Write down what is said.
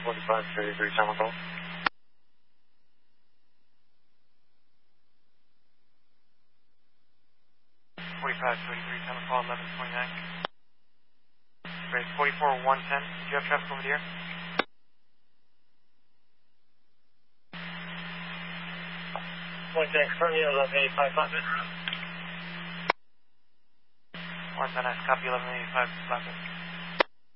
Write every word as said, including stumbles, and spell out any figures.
forty-five thirty-three, time call. forty-five thirty-three, time call, eleven twenty-nine. Great, forty-four one ten, do you have traffic over the air? One ten, confirm you, eleven eighty-five, five minutes. one ten, copy, eleven eighty-five, five minutes.